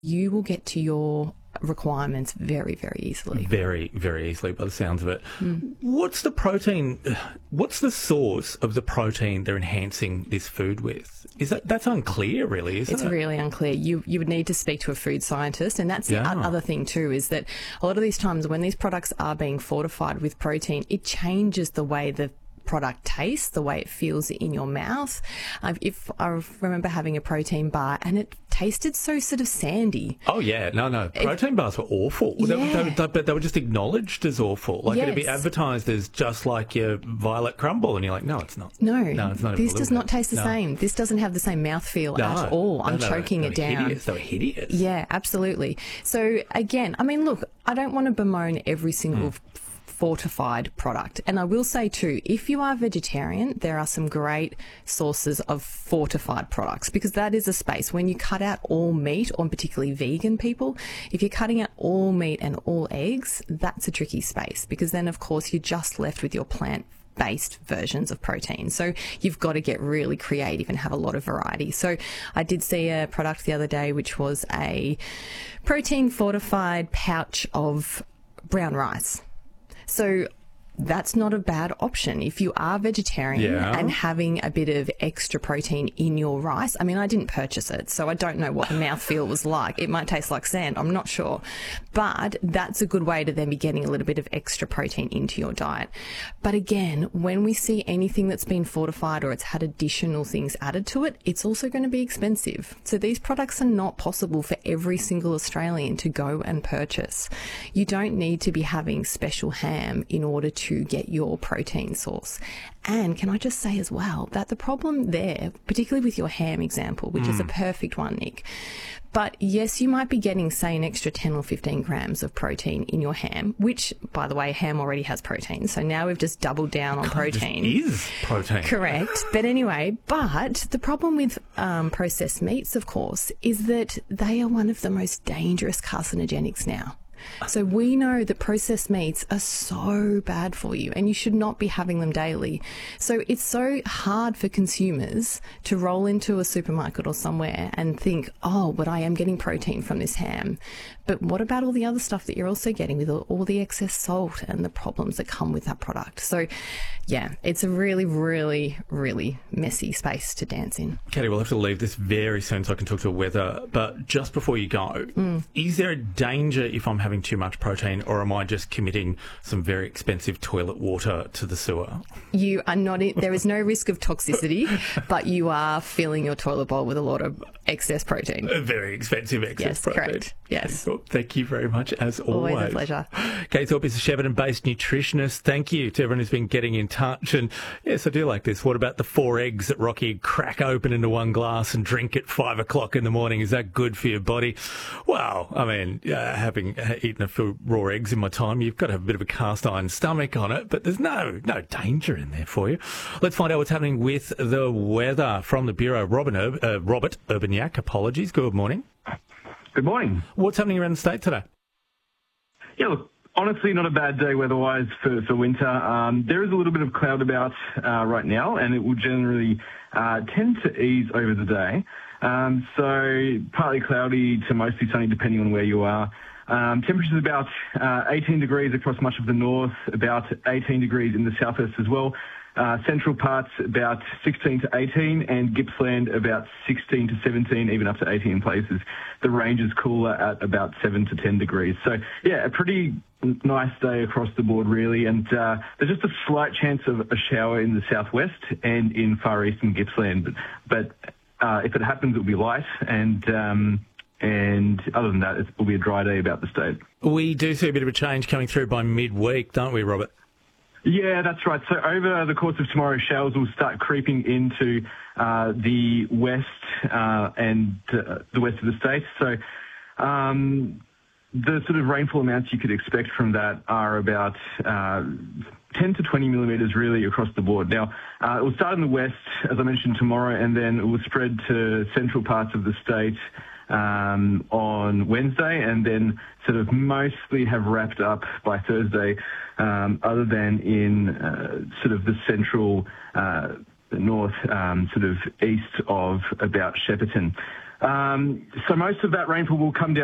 you will get to your requirements very, very easily. Very, very easily by the sounds of it. What's the source of the protein they're enhancing this food with? That's unclear, really, isn't it? It's really unclear. You would need to speak to a food scientist, and that's the other thing too, is that a lot of these times when these products are being fortified with protein, it changes the way the product tastes, the way it feels in your mouth. If I remember having a protein bar and it tasted so sort of sandy. Oh yeah, no, protein bars were awful. Yeah. They were just acknowledged as awful. Like it'd be advertised as just like your Violet Crumble, and you're like, no, it's not. No, it's not. This does not taste the same. This doesn't have the same mouthfeel at all. I'm choking it down. Hideous. They were hideous. Yeah, absolutely. So again, I mean, look, I don't want to bemoan every single fortified product. And I will say too, if you are vegetarian, there are some great sources of fortified products, because that is a space when you cut out all meat, or particularly vegan people, if you're cutting out all meat and all eggs, that's a tricky space, because then of course you're just left with your plant-based versions of protein. So you've got to get really creative and have a lot of variety. So I did see a product the other day which was a protein fortified pouch of brown rice. So that's not a bad option if you are vegetarian and having a bit of extra protein in your rice. I mean, I didn't purchase it, so I don't know what the mouthfeel was like. It might taste like sand, I'm not sure. But that's a good way to then be getting a little bit of extra protein into your diet. But again, when we see anything that's been fortified or it's had additional things added to it, it's also going to be expensive. So these products are not possible for every single Australian to go and purchase. You don't need to be having special ham in order to get your protein source. And can I just say as well that the problem there, particularly with your ham example, which is a perfect one, Nick, but yes, you might be getting, say, an extra 10 or 15 grams of protein in your ham, which, by the way, ham already has protein. So now we've just doubled down on protein. It is protein. Correct. But anyway, the problem with processed meats, of course, is that they are one of the most dangerous carcinogenics now. So we know that processed meats are so bad for you and you should not be having them daily. So it's so hard for consumers to roll into a supermarket or somewhere and think, oh, but I am getting protein from this ham. But what about all the other stuff that you're also getting with all the excess salt and the problems that come with that product? So, yeah, it's a really, really, really messy space to dance in. Katie, we'll have to leave this very soon so I can talk to a weather. But just before you go, is there a danger if I'm having too much protein, or am I just committing some very expensive toilet water to the sewer? You are not. There is no risk of toxicity, but you are filling your toilet bowl with a lot of excess protein. A very expensive excess protein. Correct. Yes. Thank you very much, as always. Always a pleasure. Kate Thorpe is a Shepparton-based nutritionist. Thank you to everyone who's been getting in touch. And yes, I do like this. What about the 4 eggs that Rocky crack open into one glass and drink at 5 o'clock in the morning? Is that good for your body? Well, I mean, having eaten a few raw eggs in my time, you've got to have a bit of a cast iron stomach on it, but there's no danger in there for you. Let's find out what's happening with the weather from the Bureau. Robert Urbaniak, apologies. Good morning. Good morning. What's happening around the state today? Yeah, look, honestly, not a bad day weather-wise for winter. There is a little bit of cloud about right now, and it will generally tend to ease over the day. So partly cloudy to mostly sunny, depending on where you are. Temperatures about 18 degrees across much of the north, about 18 degrees in the southwest as well. Central parts about 16 to 18, and Gippsland about 16 to 17, even up to 18 in places. The range is cooler at about 7 to 10 degrees. So, yeah, a pretty nice day across the board, really. And there's just a slight chance of a shower in the southwest and in far eastern Gippsland. But if it happens, it'll be light, and other than that, it will be a dry day about the state. We do see a bit of a change coming through by midweek, don't we, Robert? Yeah, that's right. So over the course of tomorrow, showers will start creeping into the west and the west of the state. So the sort of rainfall amounts you could expect from that are about 10 to 20 millimetres really across the board. Now, it will start in the west, as I mentioned, tomorrow, and then it will spread to central parts of the state on Wednesday, and then sort of mostly have wrapped up by Thursday, other than in sort of the central north, sort of east of about Shepparton. So most of that rainfall will come down